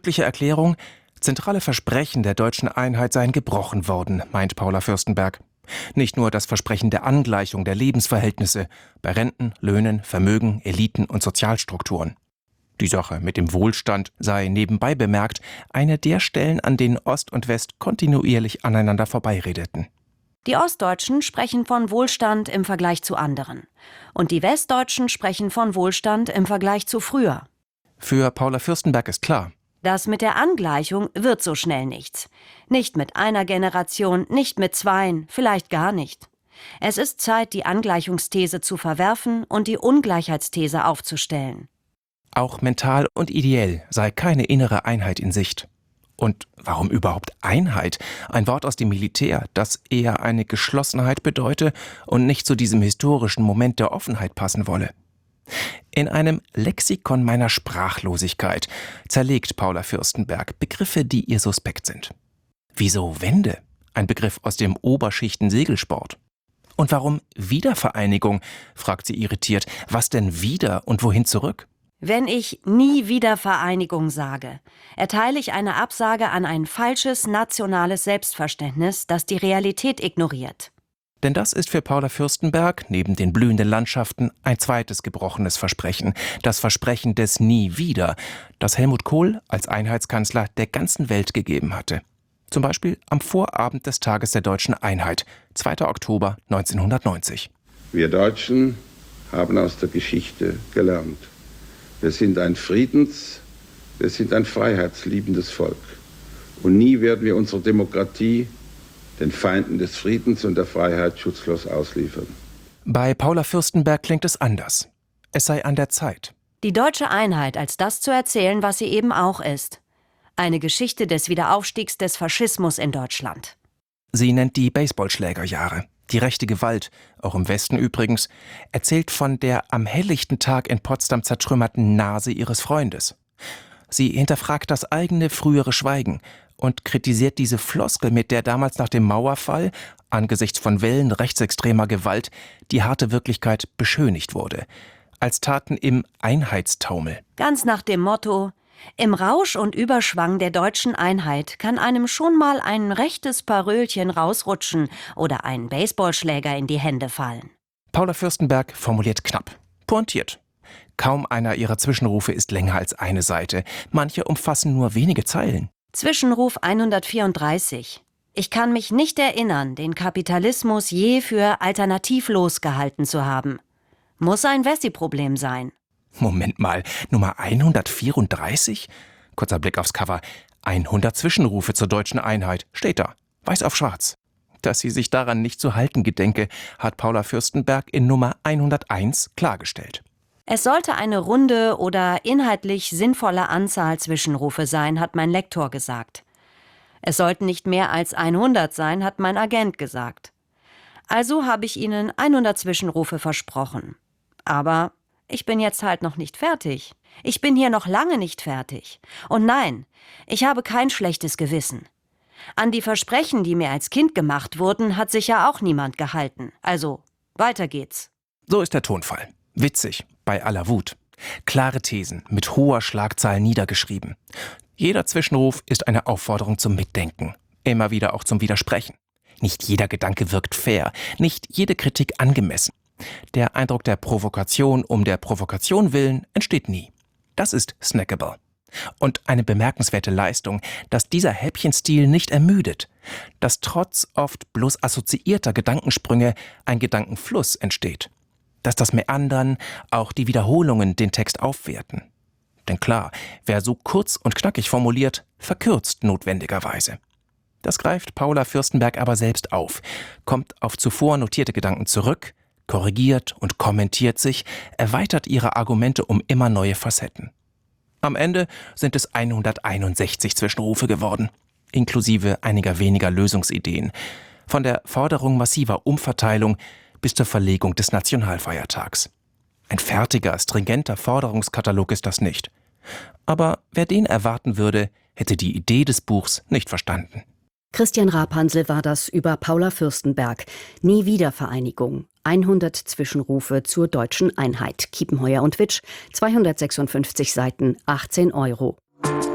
Mögliche Erklärung: zentrale Versprechen der deutschen Einheit seien gebrochen worden, meint Paula Fürstenberg. Nicht nur das Versprechen der Angleichung der Lebensverhältnisse bei Renten, Löhnen, Vermögen, Eliten und Sozialstrukturen. Die Sache mit dem Wohlstand sei nebenbei bemerkt eine der Stellen, an denen Ost und West kontinuierlich aneinander vorbeiredeten. Die Ostdeutschen sprechen von Wohlstand im Vergleich zu anderen. Und die Westdeutschen sprechen von Wohlstand im Vergleich zu früher. Für Paula Fürstenberg ist klar: Das mit der Angleichung wird so schnell nichts. Nicht mit einer Generation, nicht mit zweien, vielleicht gar nicht. Es ist Zeit, die Angleichungsthese zu verwerfen und die Ungleichheitsthese aufzustellen. Auch mental und ideell sei keine innere Einheit in Sicht. Und warum überhaupt Einheit? Ein Wort aus dem Militär, das eher eine Geschlossenheit bedeute und nicht zu diesem historischen Moment der Offenheit passen wolle. In einem Lexikon meiner Sprachlosigkeit zerlegt Paula Fürstenberg Begriffe, die ihr suspekt sind. Wieso Wende? Ein Begriff aus dem Oberschichten-Segelsport. Und warum Wiedervereinigung? Fragt sie irritiert. Was denn wieder und wohin zurück? Wenn ich nie Wiedervereinigung sage, erteile ich eine Absage an ein falsches nationales Selbstverständnis, das die Realität ignoriert. Denn das ist für Paula Fürstenberg neben den blühenden Landschaften ein zweites gebrochenes Versprechen. Das Versprechen des Nie wieder, das Helmut Kohl als Einheitskanzler der ganzen Welt gegeben hatte. Zum Beispiel am Vorabend des Tages der deutschen Einheit, 2. Oktober 1990. Wir Deutschen haben aus der Geschichte gelernt. Wir sind ein wir sind ein freiheitsliebendes Volk. Und nie werden wir unsere Demokratie den Feinden des Friedens und der Freiheit schutzlos ausliefern. Bei Paula Fürstenberg klingt es anders. Es sei an der Zeit. Die deutsche Einheit als das zu erzählen, was sie eben auch ist. Eine Geschichte des Wiederaufstiegs des Faschismus in Deutschland. Sie nennt die Baseballschlägerjahre. Die rechte Gewalt, auch im Westen übrigens, erzählt von der am helllichten Tag in Potsdam zertrümmerten Nase ihres Freundes. Sie hinterfragt das eigene frühere Schweigen und kritisiert diese Floskel, mit der damals nach dem Mauerfall, angesichts von Wellen rechtsextremer Gewalt, die harte Wirklichkeit beschönigt wurde. Als Taten im Einheitstaumel. Ganz nach dem Motto: Im Rausch und Überschwang der deutschen Einheit kann einem schon mal ein rechtes Parölchen rausrutschen oder ein Baseballschläger in die Hände fallen. Paula Fürstenberg formuliert knapp, pointiert. Kaum einer ihrer Zwischenrufe ist länger als eine Seite. Manche umfassen nur wenige Zeilen. Zwischenruf 134. Ich kann mich nicht erinnern, den Kapitalismus je für alternativlos gehalten zu haben. Muss ein Wessi-Problem sein. Moment mal, Nummer 134? Kurzer Blick aufs Cover. 100 Zwischenrufe zur deutschen Einheit, steht da, weiß auf schwarz. Dass sie sich daran nicht zu halten gedenke, hat Paula Fürstenberg in Nummer 101 klargestellt. Es sollte eine runde oder inhaltlich sinnvolle Anzahl Zwischenrufe sein, hat mein Lektor gesagt. Es sollten nicht mehr als 100 sein, hat mein Agent gesagt. Also habe ich ihnen 100 Zwischenrufe versprochen. Aber ich bin jetzt halt noch nicht fertig. Ich bin hier noch lange nicht fertig. Und nein, ich habe kein schlechtes Gewissen. An die Versprechen, die mir als Kind gemacht wurden, hat sich ja auch niemand gehalten. Also, weiter geht's. So ist der Tonfall. Witzig, bei aller Wut. Klare Thesen, mit hoher Schlagzahl niedergeschrieben. Jeder Zwischenruf ist eine Aufforderung zum Mitdenken. Immer wieder auch zum Widersprechen. Nicht jeder Gedanke wirkt fair, nicht jede Kritik angemessen. Der Eindruck der Provokation um der Provokation willen entsteht nie. Das ist snackable. Und eine bemerkenswerte Leistung, dass dieser Häppchenstil nicht ermüdet, dass trotz oft bloß assoziierter Gedankensprünge ein Gedankenfluss entsteht, dass das Meandern, auch die Wiederholungen den Text aufwerten. Denn klar, wer so kurz und knackig formuliert, verkürzt notwendigerweise. Das greift Paula Fürstenberg aber selbst auf, kommt auf zuvor notierte Gedanken zurück, korrigiert und kommentiert sich, erweitert ihre Argumente um immer neue Facetten. Am Ende sind es 161 Zwischenrufe geworden, inklusive einiger weniger Lösungsideen. Von der Forderung massiver Umverteilung bis zur Verlegung des Nationalfeiertags. Ein fertiger, stringenter Forderungskatalog ist das nicht. Aber wer den erwarten würde, hätte die Idee des Buchs nicht verstanden. Christian Rapansel war das über Paula Fürstenberg. Nie wieder Vereinigung. 100 Zwischenrufe zur deutschen Einheit. Kiepenheuer und Witsch, 256 Seiten, 18 €.